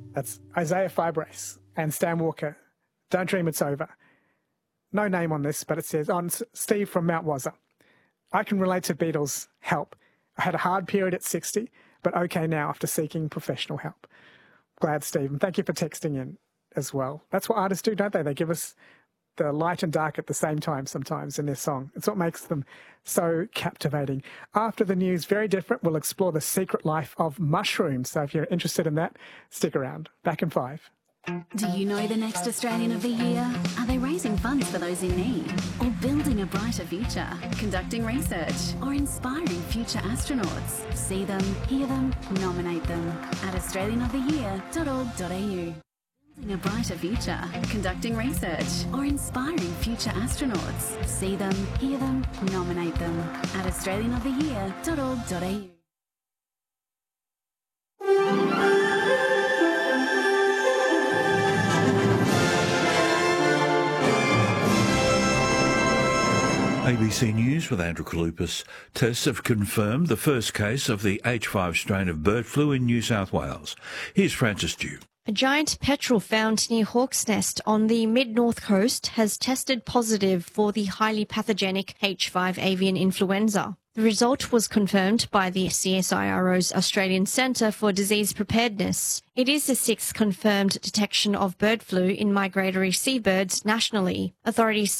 That's Isaiah Fibrace and Stan Walker. Don't dream it's over. No name on this, but it says, on Steve from Mount Wazza. I can relate to Beatles' Help. I had a hard period at 60, but okay now after seeking professional help. Glad, Steve. And thank you for texting in as well. That's what artists do, don't they? They give us the light and dark at the same time sometimes in their song. It's what makes them so captivating. After the news, very different, we'll explore the secret life of mushrooms. So if you're interested in that, stick around. Back in 5. Do you know the next Australian of the Year? Are they raising funds for those in need? Or building a brighter future? Conducting research? Or inspiring future astronauts? See them, hear them, nominate them at australianoftheyear.org.au. Building a brighter future? Conducting research? Or inspiring future astronauts? See them, hear them, nominate them at australianoftheyear.org.au. ABC News with Andrew Kalupas. Tests have confirmed the first case of the H5 strain of bird flu in New South Wales. Here's Francis Dew. A giant petrel found near Hawk's Nest on the mid-north coast has tested positive for the highly pathogenic H5 avian influenza. The result was confirmed by the CSIRO's Australian Centre for Disease Preparedness. It is the 6th confirmed detection of bird flu in migratory seabirds nationally. Authorities